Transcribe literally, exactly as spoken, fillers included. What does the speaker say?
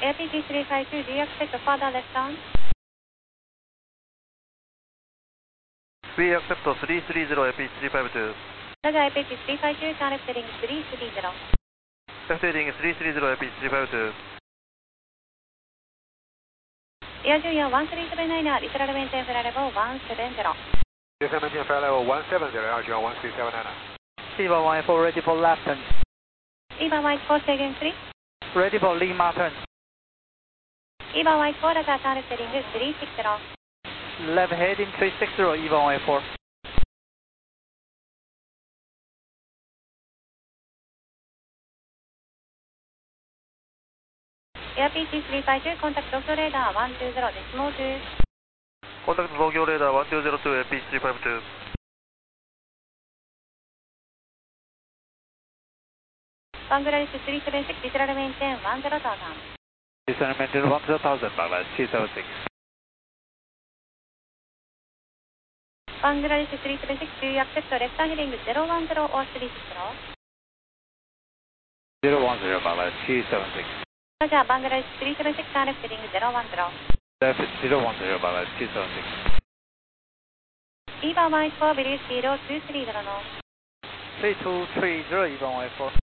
エアピーティースリーファイブツー do you accept further left turn? We accept three three zero A P H three five two. Roger,エアピーティースリーファイブツー turn left heading three three zero. Left heading three three zero A P H three five two. Air Junior one three seven nine er, lateral maintain flight level one seven zero. Lateral maintain flight level one seven zero, Air Junior one three seven nine er. Eva one four ready for left turn. Eva one four, say again three. Ready for Lima turn. Eva one four, Roger, turn left heading three six zero. Left heading three six zero, Eva one four. Air P T three five two, contact Tokyo radar one two zero, decimal two. Contact Tokyo radar one two zero two A P H three five two. Bangladesh three seven six, lateral maintain one zero thousand. Lateral maintain one zero thousand, Bangladesh three seven six. Bangladesh three seven six, do you accept left turn heading zero one zero or three six zero? zero one zero, Bangladesh three seven six. Roger, Bangladesh three seven six, turn left heading zero one zero. Left zero one zero, Bangladesh three seven six. Eva one four, very speed two three zero knots. three two three zero, Eva one four.